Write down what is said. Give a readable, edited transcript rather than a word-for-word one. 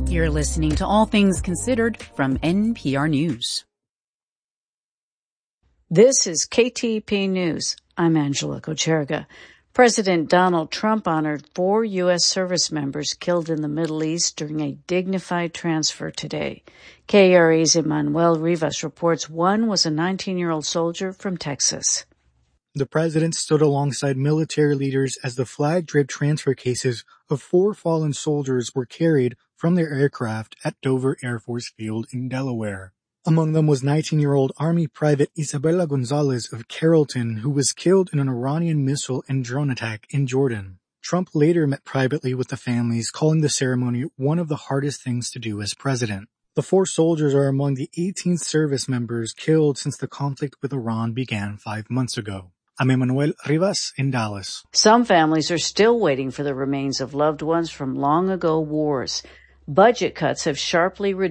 You're listening to All Things Considered from NPR News. This is KTP News. I'm Angela Kocherga. President Donald Trump honored 4 U.S. service members killed in the Middle East during a dignified transfer today. KRA's Emmanuel Rivas reports one was a 19-year-old soldier from Texas. The president stood alongside military leaders as the flag-draped transfer cases of 4 fallen soldiers were carried from their aircraft at Dover Air Force Field in Delaware. Among them was 19-year-old Army Private Isabella Gonzalez of Carrollton, who was killed in an Iranian missile and drone attack in Jordan. Trump later met privately with the families, calling the ceremony one of the hardest things to do as president. The 4 soldiers are among the 18 service members killed since the conflict with Iran began 5 months ago. I'm Emmanuel Rivas in Dallas. Some families are still waiting for the remains of loved ones from long ago wars. Budget cuts have sharply reduced